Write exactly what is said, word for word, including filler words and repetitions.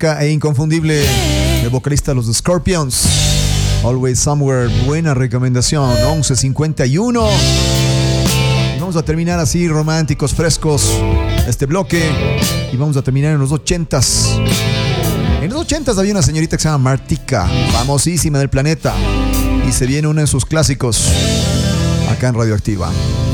única e inconfundible el vocalista de los Scorpions. Always Somewhere, buena recomendación. once cincuenta y uno. Y vamos a terminar así, románticos, frescos, este bloque. Y vamos a terminar en los ochentas. En los ochentas había una señorita que se llama Martika, famosísima del planeta. Y se viene uno de sus clásicos acá en Radioactiva.